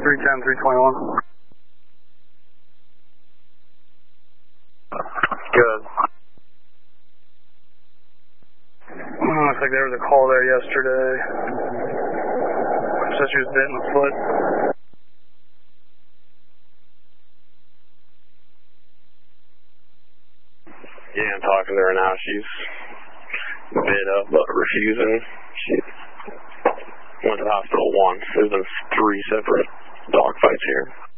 310, 321. Good. Looks like there was a call there yesterday. Said she was bit in the foot. Yeah, I'm talking to her now. She's bit up but refusing. She went to the hospital once. There's been 3 separate dog fights here.